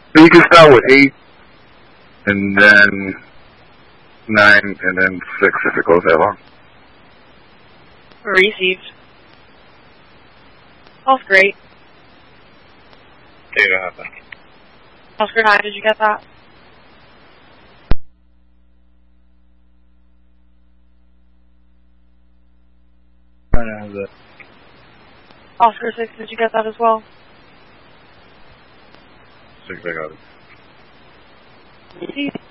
So you can start with 8, and then 9, and then 6 if it goes that long. Received. That's great. Data happened. Oscar 9, did you get that? I have that. Oscar 6, did you get that as well? 6, I got it. Received.